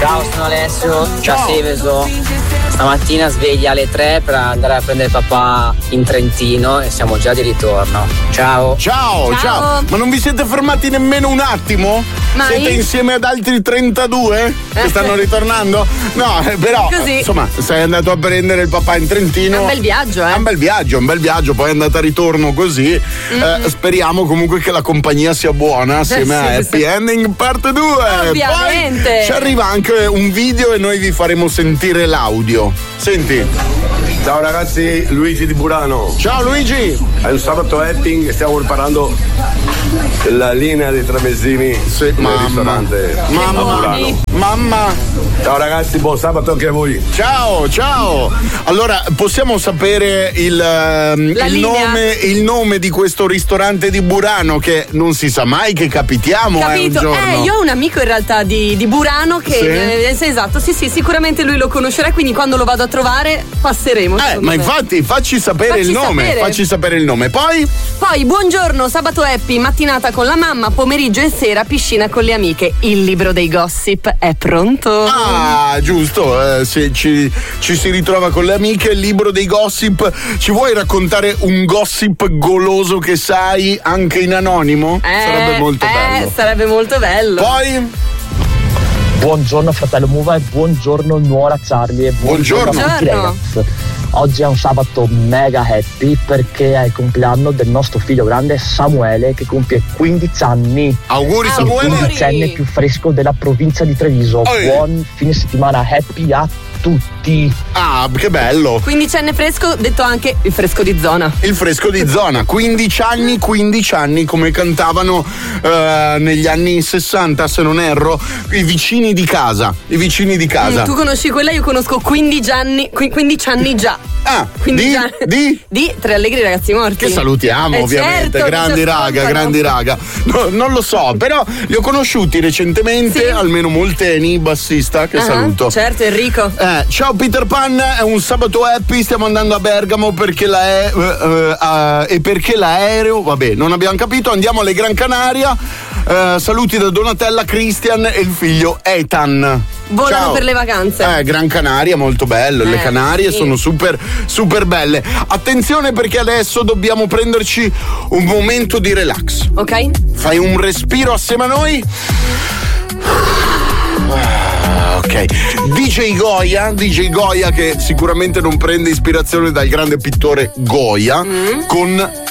Ciao, sono Alessio, ciao Seveso. Stamattina sveglia alle 3 per andare a prendere papà in Trentino e siamo già di ritorno. Ciao. Ciao. Ma non vi siete fermati nemmeno un attimo? Mai? Siete insieme ad altri 32 che stanno ritornando? No, però Così. insomma, sei andato a prendere il papà in Trentino. È un bel viaggio, È un bel viaggio, poi è andata a ritorno così. Speriamo comunque che la compagnia sia buona assieme a Happy Ending Part 2. Ovviamente. Poi ci arriva anche un video e noi vi faremo sentire l'audio. Senti. Ciao ragazzi, Luigi di Burano. Ciao Luigi. È un sabato happy e stiamo preparando la linea dei tramezzini nel ristorante a Burano. Mamma. Ciao ragazzi, buon sabato anche a voi. Ciao. Allora, possiamo sapere il nome di questo ristorante di Burano, che non si sa mai che capitiamo un giorno. Io ho un amico in realtà di Burano che Sì? esatto, sì, sicuramente lui lo conoscerà, quindi quando lo vado a trovare passeremo. Ma infatti facci sapere il nome. Poi, buongiorno, sabato happy, mattinata con la mamma, pomeriggio e sera piscina con le amiche. Il libro dei gossip è pronto? Ah, giusto, se ci si ritrova con le amiche, il libro dei gossip. Ci vuoi raccontare un gossip goloso che sai anche in anonimo? Sarebbe molto bello. Sarebbe molto bello. Poi? Buongiorno fratello Muva e buongiorno nuora Charlie e buongiorno a tutti ragazzi. Oggi è un sabato mega happy perché è il compleanno del nostro figlio grande Samuele, che compie 15 anni. Auguri Samuele! Il quindicenne più fresco della provincia di Treviso. Buon fine settimana happy a tutti. Ah, che bello! Quindicenne fresco, detto anche il fresco di zona. Il fresco di zona, 15 anni, come cantavano negli anni 60, se non erro, i vicini di casa. Tu conosci quella, io conosco 15 anni già. Ah, 15 di 3 allegri ragazzi morti. Che salutiamo ovviamente, certo, grandi raga. No, non lo so, però li ho conosciuti recentemente, almeno Molteni, bassista, che saluto. Certo, Enrico. Ciao Peter Pan, è un sabato happy, stiamo andando a Bergamo perché perché l'aereo, vabbè, non abbiamo capito, andiamo alle Gran Canaria. Saluti da Donatella, Christian e il figlio Ethan. Volano per le vacanze. Gran Canaria, molto bello. Le Canarie sono super belle. Attenzione perché adesso dobbiamo prenderci un momento di relax. Ok. Fai un respiro assieme a noi. Ok. DJ Goya che sicuramente non prende ispirazione dal grande pittore Goya, con